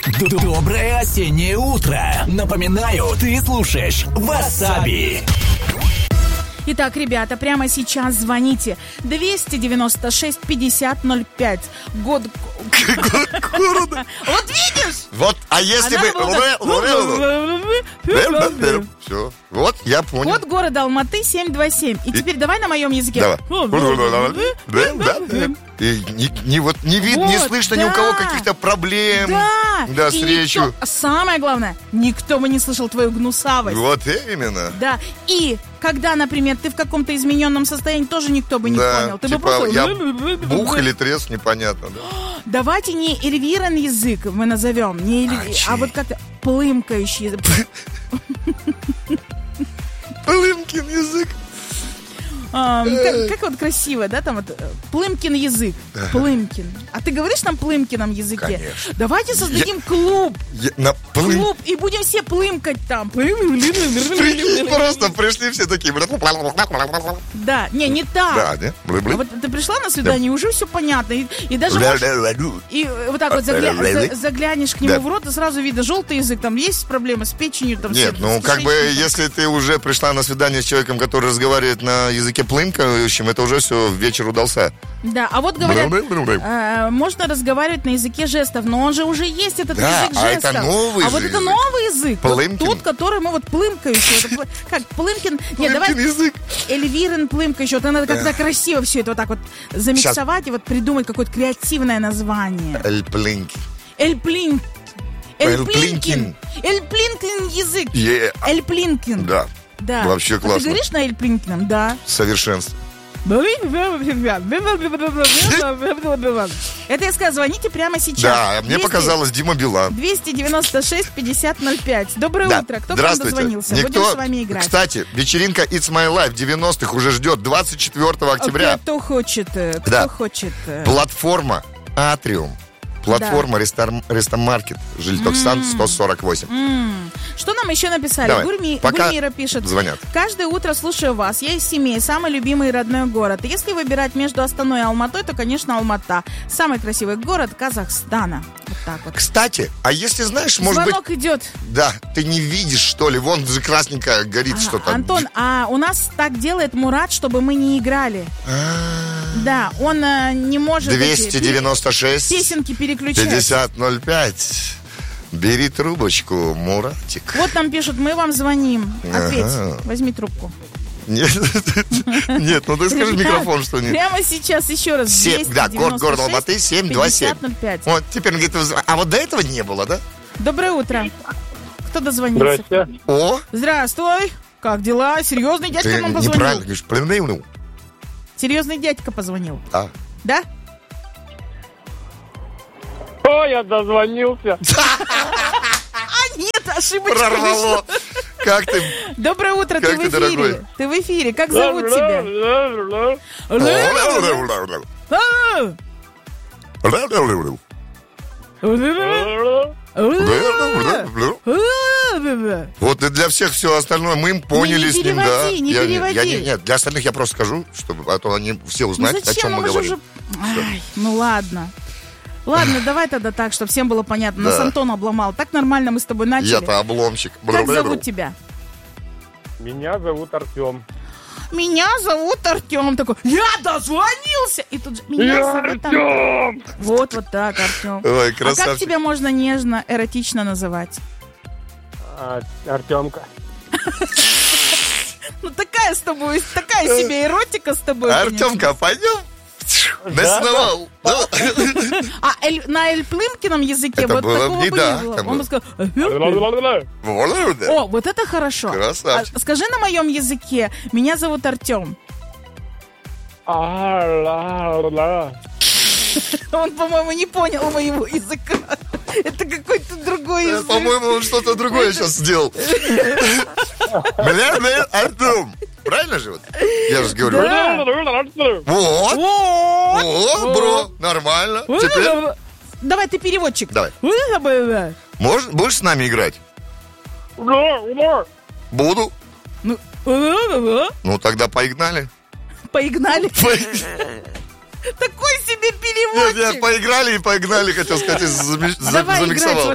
Доброе осеннее утро. Напоминаю, ты слушаешь Васаби. Итак, ребята, прямо сейчас звоните 296-50-05. Год города. Вот видишь? Вот, а если бы... Все, вот, я понял. Код города Алматы 727. И теперь давай на моем языке. Давай. И не видно, не слышно ни у кого каких-то проблем. Да, с речью. Самое главное, никто бы не слышал твою гнусавость. Вот именно. Да, и когда, например, ты в каком-то измененном состоянии, тоже никто бы не понял. Ты бы просто... я бух или треск, непонятно. Давайте не эльвиран язык мы назовем, а вот как-то плымкающий язык. Плымкин язык. Как вот красиво, да, там вот Плымкин язык. Плымкин. А ты говоришь на плымкином языке? Конечно. Давайте создадим клуб. Клуб, и будем все плымкать там. Просто пришли все такие. Да, не так. Да, да. Вот ты пришла на свидание, уже все понятно. И даже и вот так вот заглянешь к нему в рот, и сразу видно, желтый язык, там есть проблемы с печенью. Нет, ну как бы, если ты уже пришла на свидание с человеком, который разговаривает на языке плымкающим, это уже все, вечер удался. Да, а вот говорят, можно разговаривать на языке жестов, но он же уже есть, этот язык жестов. Это новый вот это новый язык. Плымкин. Вот тот, который мы вот плымкающий. Как Плымкин. Нет, давай язык. Эльвирен плымкающий. Вот надо как-то красиво все это вот так вот замиксовать и вот придумать какое-то креативное название. Эль-Плынкин. Эль-Плинкин язык. Эль-Плинкин. Да. Да. Вообще классно. А ты говоришь на Эль-Плинкином? Да. Совершенство. Это я сказала, звоните прямо сейчас. Да, мне показалось Дима Билан. 296-50-05. Доброе утро. Кто к нам дозвонился? Будем с вами играть. Кстати, вечеринка It's My Life 90-х уже ждет 24 октября. Кто хочет? Платформа Атриум. Платформа Рестамаркет. Жилтоксан 148. Что нам еще написали? Гульмира пишет. Звонят. Каждое утро слушаю вас. Я из семьи. Самый любимый и родной город. Если выбирать между Астаной и Алматой, то, конечно, Алмата. Самый красивый город Казахстана. Вот так вот. Кстати, а если знаешь, может Звонок быть... идет. Да, ты не видишь, что ли? Вон же красненько горит что-то. Антон, а у нас так делает Мурат, чтобы мы не играли. Да, он не может... 296 песенки переключать. 5005. Бери трубочку, Муратик. Вот нам пишут, мы вам звоним. Ответь, возьми трубку. Нет, ну ты скажи микрофон что-нибудь. Прямо сейчас еще раз. 7, да, город Алматы 727. Вот, теперь он говорит, а вот до этого не было, да? Доброе утро. Кто дозвонился? Здравствуйте. О! Здравствуй. Как дела? Серьезный дядька нам позвонил? Неправильно говоришь, племневнул. Серьезный дядька позвонил. Да? О, я дозвонился. Нет, ошибочка Прорвало. Как ты? Доброе утро, ты в эфире. Дорогой? Ты в эфире. Как зовут тебя? Вот и для всех все остальное мы поняли с ним, да. Не переводи. Нет, для остальных я просто скажу, чтобы а то они все узнают, о чем мы говорим. Ну ладно. Ладно, давай тогда так, чтобы всем было понятно. Нас Антон обломал. Так нормально мы с тобой начали. Я-то обломчик. Как зовут тебя? Меня зовут Артем. Меня зовут Артем. Такой, я дозвонился. И тут же, меня зовут Артем. Вот так, Артем. Ой, красавчик. А как тебя можно нежно, эротично называть? Артемка. Ну такая себе эротика с тобой. Артемка, пойдем? Насновал. А на Эль-Плымкином языке вот такого бы не было. Он бы сказал... О, вот это хорошо. Красавчик. Скажи на моем языке, меня зовут Артем. Он, по-моему, не понял моего языка. Это какой-то другой язык. По-моему, он что-то другое сейчас сделал. Бля, Артем. Правильно же вот? Я же говорю. Вот. Вот, бро, нормально. Теперь... Давай, ты переводчик. Давай. Будешь с нами играть? Буду. Ну, тогда поигнали. Поигнали? Такой себе переводчик. Нет, я поиграли и погнали, хотел сказать, замиксовал.